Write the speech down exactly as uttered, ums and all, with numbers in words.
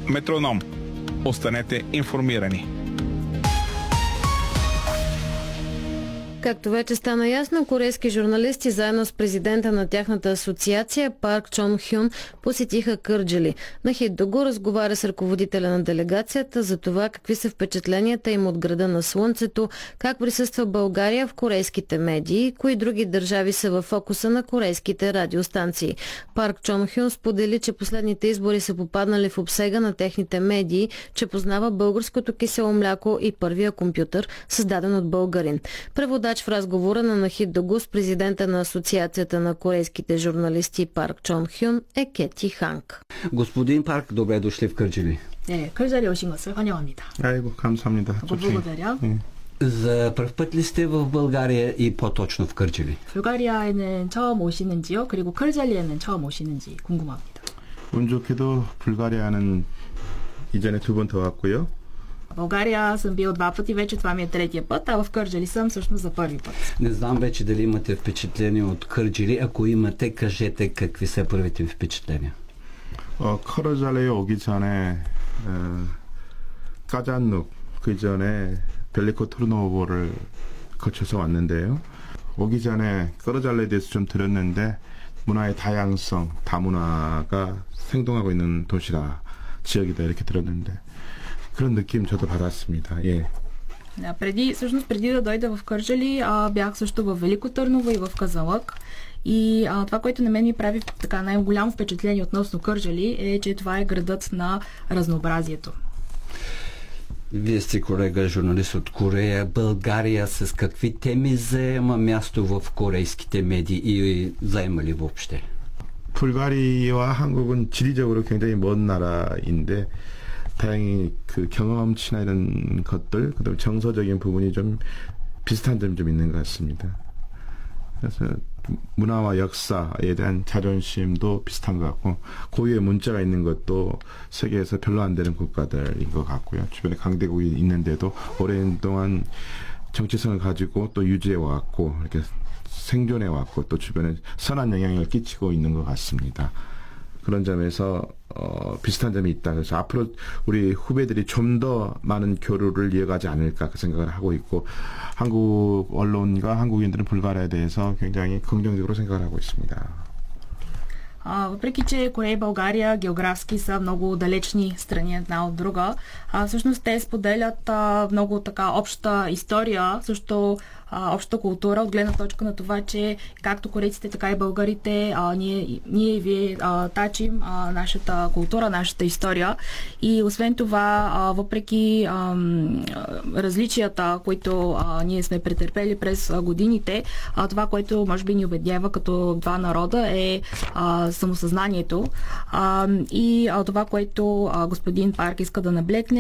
Метроном. Останете информирани. Както вече стана ясно, корейски журналисти заедно с президента на тяхната асоциация Парк Чон Хюн посетиха Кърджали. Нахид Догу разговаря с ръководителя на делегацията за това какви са впечатленията им от града на слънцето, как присъства България в корейските медии, кои други държави са във фокуса на корейските радиостанции. Парк Чон Хюн сподели, че последните избори са попаднали в обсега на техните медии, че познава българското кисело мляко и първия компютър, създаден от българин. Преводач в разговора на Нахид Догу с президента на Асоциацията на корейските журналисти Парк Чон Хюн е Кети Ханг. Господин Парк, добре дошли в Кърджали. 네, Кърджали 오신 것을 환영합니다. 아이고 감사합니다. благодаря. За първ път ли сте в България и по-точно в Кърджали? 불가리아에는 처음 오시는지요? 그리고 Кърджали에는 처음 오시는지 궁금합니다. 운 좋게도 불가리아는 이전에 두 번 더 왔고요. В България съм бил два пъти, вече това ми е третия път, а в Кърджали съм всъщност за първи път. Не знам вече дали имате впечатление от Кърджали. Ако имате, кажете какви са първите впечатления. 어, 커러잘레에 오기 전에 어, 까잔룩 그 전에 벨리코 토르노보를 거쳐서 왔는데요. 오기 전에 커러잘레에 대해서 좀 들었는데 문화의 다양성, 다문화가 생동하고 있는 도시라 지역이다 이렇게 들었는데 그런 느낌 저도 받았습니다. 예. Да, преди, всъщност преди да дойда в Кърджали, а, бях също в Велико Търново и в Казанлък. И а, това, което на мен ми прави така най-голямо впечатление относно Кърджали, е, че това е градът на разнообразието. Вие сте колега, журналист от Корея. България с какви теми заема място в корейските медии и заема ли въобще? 불가리아와 한국은 지리적으로 굉장히 먼 나라인데 다행히 그 경험치나 이런 것들, 그다음에 정서적인 부분이 좀 비슷한 점이 좀 있는 것 같습니다. 그래서 문화와 역사에 대한 자존심도 비슷한 것 같고 고유의 문자가 있는 것도 세계에서 별로 안 되는 국가들인 것 같고요. 주변에 강대국이 있는데도 오랜 동안 정체성을 가지고 또 유지해 왔고 이렇게 생존해 왔고 또 주변에 선한 영향을 끼치고 있는 것 같습니다. 그런 점에서 어, 비슷한 점이 있다. 그래서 앞으로 우리 후배들이 좀 더 많은 교류를 이어가지 않을까 그 생각을 하고 있고 한국 언론과 한국인들은 불가리아에 대해서 굉장히 긍정적으로 생각을 하고 있습니다. А, въпреки, че Корея и България географски са много далечни страни една от друга, а, всъщност те споделят а, много така обща история, също а, обща култура, от гледна точка на това, че както корейците, така и българите, а, ние, ние и вие а, тачим а, нашата култура, нашата история. И освен това, а, въпреки а, различията, които а, ние сме претърпели през годините, а, това, което може би ни обеднява като два народа е а, самосъзнанието. А, и а, това, което а, господин Парк иска да наблегне,